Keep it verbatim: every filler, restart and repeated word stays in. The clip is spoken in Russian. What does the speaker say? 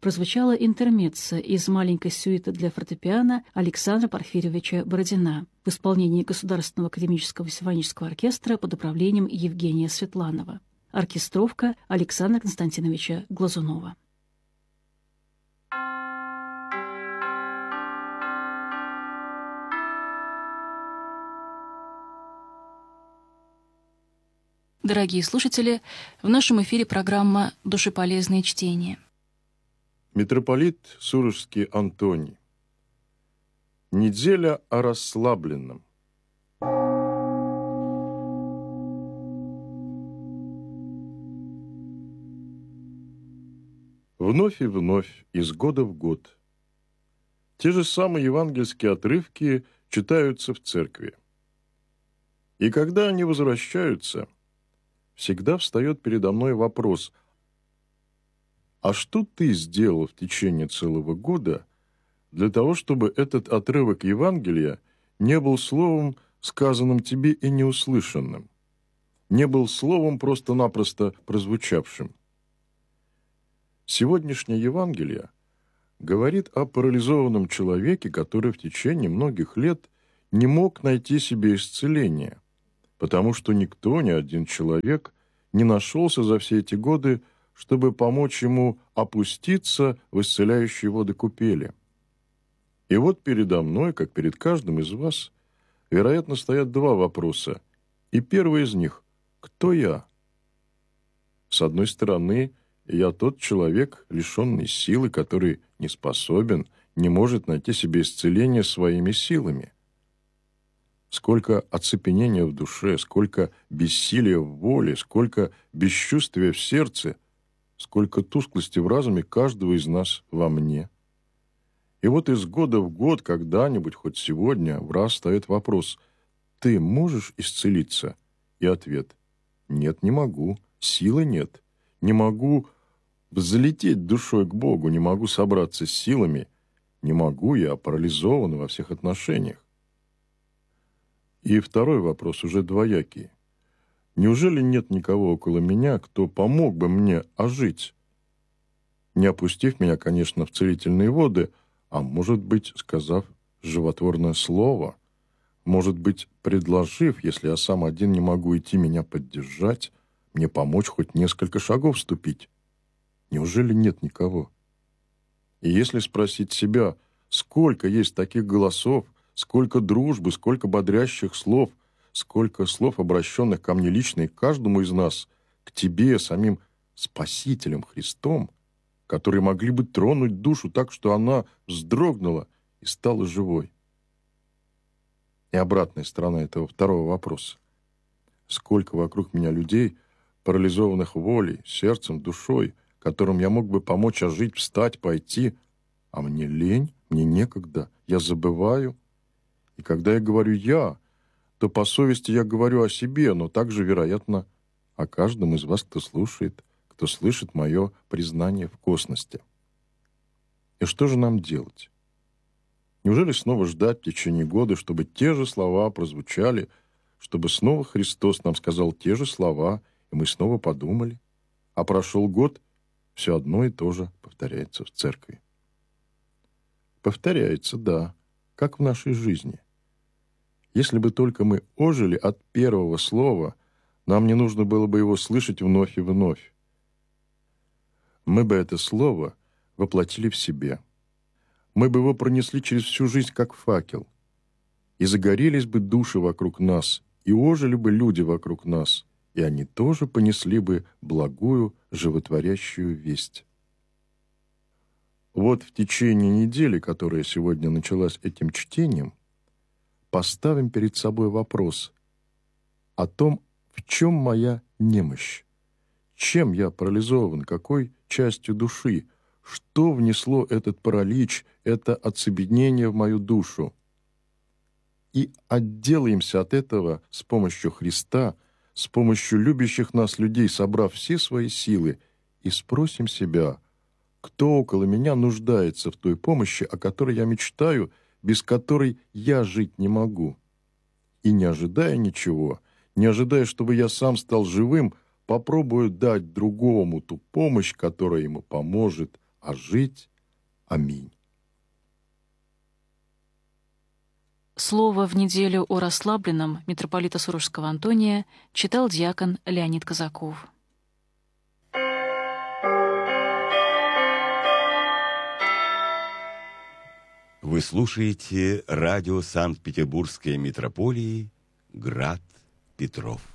прозвучала интермеццо из маленькой сюиты для фортепиано Александра Порфирьевича Бородина в исполнении Государственного академического симфонического оркестра под управлением Евгения Светланова. Оркестровка Александра Константиновича Глазунова. Дорогие слушатели, в нашем эфире программа «Душеполезные чтения». Митрополит Сурожский Антоний. Неделя о расслабленном. Вновь и вновь, из года в год, те же самые евангельские отрывки читаются в церкви. И когда они возвращаются, всегда встает передо мной вопрос: а что ты сделал в течение целого года для того, чтобы этот отрывок Евангелия не был словом, сказанным тебе и неуслышанным, не был словом, просто-напросто прозвучавшим? Сегодняшнее Евангелие говорит о парализованном человеке, который в течение многих лет не мог найти себе исцеления, потому что никто, ни один человек не нашелся за все эти годы, чтобы помочь ему опуститься в исцеляющие воды купели. И вот передо мной, как перед каждым из вас, вероятно, стоят два вопроса. И первый из них – кто я? С одной стороны, я тот человек, лишенный силы, который не способен, не может найти себе исцеление своими силами. Сколько оцепенения в душе, сколько бессилия в воле, сколько бесчувствия в сердце, сколько тусклости в разуме каждого из нас во мне. И вот из года в год, когда-нибудь, хоть сегодня, в раз встает вопрос: ты можешь исцелиться? И ответ: нет, не могу, силы нет, не могу взлететь душой к Богу, не могу собраться с силами, не могу, я парализован во всех отношениях. И второй вопрос уже двоякий. Неужели нет никого около меня, кто помог бы мне ожить? Не опустив меня, конечно, в целительные воды, а, может быть, сказав животворное слово, может быть, предложив, если я сам один не могу идти, меня поддержать, мне помочь хоть несколько шагов ступить. Неужели нет никого? И если спросить себя, сколько есть таких голосов, сколько дружбы, сколько бодрящих слов, сколько слов, обращенных ко мне лично и к каждому из нас, к тебе, самим Спасителем Христом, которые могли бы тронуть душу так, что она вздрогнула и стала живой. И обратная сторона этого второго вопроса. Сколько вокруг меня людей, парализованных волей, сердцем, душой, которым я мог бы помочь ожить, встать, пойти, а мне лень, мне некогда, я забываю. И когда я говорю «я», то по совести я говорю о себе, но также, вероятно, о каждом из вас, кто слушает, кто слышит мое признание в косности. И что же нам делать? Неужели снова ждать в течение года, чтобы те же слова прозвучали, чтобы снова Христос нам сказал те же слова, и мы снова подумали, а прошел год, все одно и то же повторяется в церкви? Повторяется, да, как в нашей жизни. Если бы только мы ожили от первого слова, нам не нужно было бы его слышать вновь и вновь. Мы бы это слово воплотили в себе. Мы бы его пронесли через всю жизнь, как факел. И загорелись бы души вокруг нас, и ожили бы люди вокруг нас, и они тоже понесли бы благую, животворящую весть. Вот в течение недели, которая сегодня началась этим чтением, поставим перед собой вопрос о том, в чем моя немощь, чем я парализован, какой частью души, что внесло этот паралич, это оцепенение в мою душу. И отделаемся от этого с помощью Христа, с помощью любящих нас людей, собрав все свои силы, и спросим себя, кто около меня нуждается в той помощи, о которой я мечтаю, без которой я жить не могу. И не ожидая ничего, не ожидая, чтобы я сам стал живым, попробую дать другому ту помощь, которая ему поможет а жить. Аминь. Слово в неделю о расслабленном митрополита Сурожского Антония читал диакон Леонид Казаков. Вы слушаете радио Санкт-Петербургской митрополии «Град Петров».